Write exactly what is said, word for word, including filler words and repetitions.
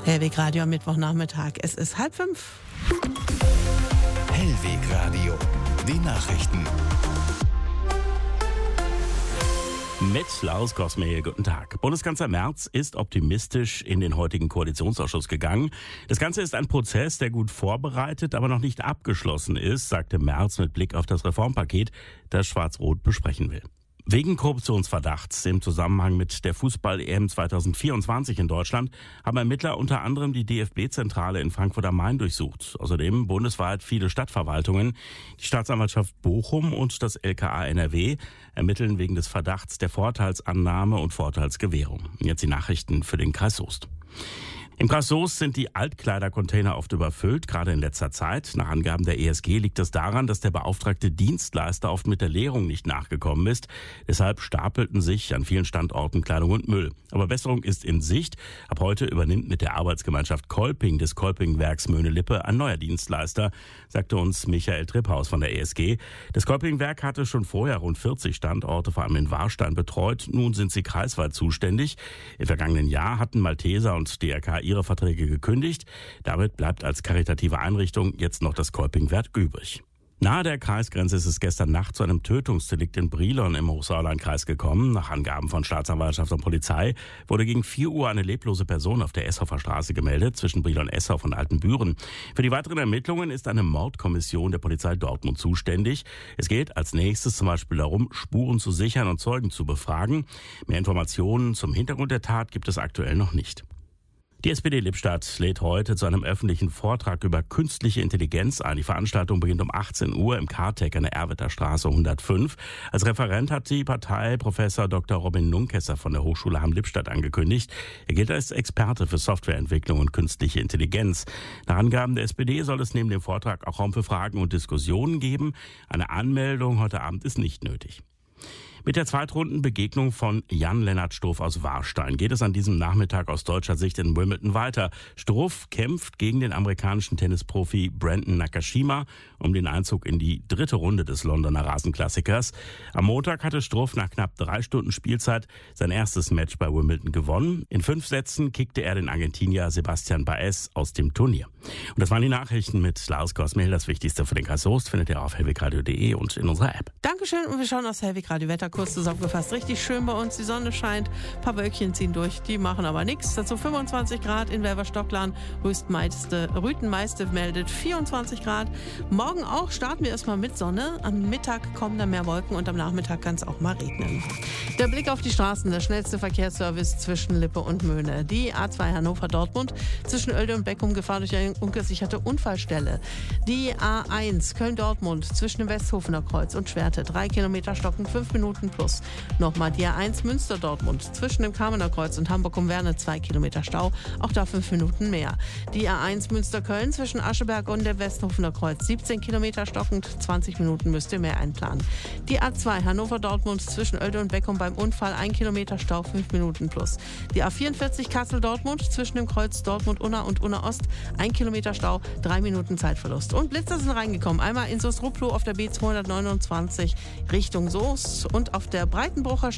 Hellweg Radio am Mittwochnachmittag. Es ist halb fünf. Hellweg Radio, die Nachrichten. Mit Klaus Kosmehl, guten Tag. Bundeskanzler Merz ist optimistisch in den heutigen Koalitionsausschuss gegangen. Das Ganze ist ein Prozess, der gut vorbereitet, aber noch nicht abgeschlossen ist, sagte Merz mit Blick auf das Reformpaket, das Schwarz-Rot besprechen will. Wegen Korruptionsverdachts im Zusammenhang mit der Fußball-E M zweitausendvierundzwanzig in Deutschland haben Ermittler unter anderem die D F B-Zentrale in Frankfurt am Main durchsucht. Außerdem bundesweit viele Stadtverwaltungen. Die Staatsanwaltschaft Bochum und das L K A N R W ermitteln wegen des Verdachts der Vorteilsannahme und Vorteilsgewährung. Jetzt die Nachrichten für den Kreis Soest. Im Kreis Soest sind die Altkleidercontainer oft überfüllt, gerade in letzter Zeit. Nach Angaben der E S G liegt es daran, dass der beauftragte Dienstleister oft mit der Leerung nicht nachgekommen ist. Deshalb stapelten sich an vielen Standorten Kleidung und Müll. Aber Besserung ist in Sicht. Ab heute übernimmt mit der Arbeitsgemeinschaft Kolping des Kolpingwerks Möhne-Lippe ein neuer Dienstleister, sagte uns Michael Tripphaus von der E S G. Das Kolpingwerk hatte schon vorher rund vierzig Standorte, vor allem in Warstein, betreut. Nun sind sie kreisweit zuständig. Im vergangenen Jahr hatten Malteser und D R K ihre Verträge gekündigt. Damit bleibt als karitative Einrichtung jetzt noch das Kolpingwerk übrig. Nahe der Kreisgrenze ist es gestern Nacht zu einem Tötungsdelikt in Brilon im Hochsauerlandkreis gekommen. Nach Angaben von Staatsanwaltschaft und Polizei wurde gegen vier Uhr eine leblose Person auf der Eshofer Straße gemeldet, zwischen Brilon-Eshof und Altenbüren. Für die weiteren Ermittlungen ist eine Mordkommission der Polizei Dortmund zuständig. Es geht als nächstes zum Beispiel darum, Spuren zu sichern und Zeugen zu befragen. Mehr Informationen zum Hintergrund der Tat gibt es aktuell noch nicht. Die S P D Lippstadt lädt heute zu einem öffentlichen Vortrag über künstliche Intelligenz ein. Die Veranstaltung beginnt um achtzehn Uhr im Kartec an der Erwitter Straße hundertfünf. Als Referent hat die Partei Professor Doktor Robin Nunkesser von der Hochschule Hamm-Lippstadt angekündigt. Er gilt als Experte für Softwareentwicklung und künstliche Intelligenz. Nach Angaben der S P D soll es neben dem Vortrag auch Raum für Fragen und Diskussionen geben. Eine Anmeldung heute Abend ist nicht nötig. Mit der Zweitrundenbegegnung von Jan-Lennart Struff aus Warstein geht es an diesem Nachmittag aus deutscher Sicht in Wimbledon weiter. Struff kämpft gegen den amerikanischen Tennisprofi Brandon Nakashima um den Einzug in die dritte Runde des Londoner Rasenklassikers. Am Montag hatte Struff nach knapp drei Stunden Spielzeit sein erstes Match bei Wimbledon gewonnen. In fünf Sätzen kickte er den Argentinier Sebastian Baez aus dem Turnier. Und das waren die Nachrichten mit Klaus Kosmehl. Das Wichtigste für den Kreis Soest findet ihr auf hellwegradio punkt de und in unserer App. Dankeschön und wir schauen aus Hellweg Radio Wetter. Kurz zusammengefasst, richtig schön bei uns, die Sonne scheint, ein paar Wölkchen ziehen durch, die machen aber nichts. Dazu fünfundzwanzig Grad in Welverstocklarn, Rüstenmeiste, Rütenmeiste meldet vierundzwanzig Grad. Morgen auch starten wir erstmal mit Sonne, am Mittag kommen dann mehr Wolken und am Nachmittag kann es auch mal regnen. Der Blick auf die Straßen, der schnellste Verkehrsservice zwischen Lippe und Möhne. Die A zwei Hannover-Dortmund zwischen Oelde und Beckum, Gefahr durch eine ungesicherte Unfallstelle. Die A eins Köln-Dortmund zwischen dem Westhofener Kreuz und Schwerte, drei Kilometer stocken, fünf Minuten plus. Nochmal die A eins Münster-Dortmund zwischen dem Kamener Kreuz und Hamburg-um-Werne, zwei Kilometer Stau, auch da fünf Minuten mehr. Die A eins Münster-Köln zwischen Ascheberg und dem Westhofener Kreuz, siebzehn Kilometer stockend, zwanzig Minuten müsst ihr mehr einplanen. Die A zwei Hannover-Dortmund zwischen Oelde und Beckum beim Unfall, ein Kilometer Stau, fünf Minuten plus. Die A vierundvierzig Kassel-Dortmund zwischen dem Kreuz Dortmund-Unna und Unna-Ost, ein Kilometer Stau, drei Minuten Zeitverlust. Und Blitzer sind reingekommen, einmal in Soest-Rupplow auf der B zweihundertneunundzwanzig Richtung Soest und auf der Breitenbrucher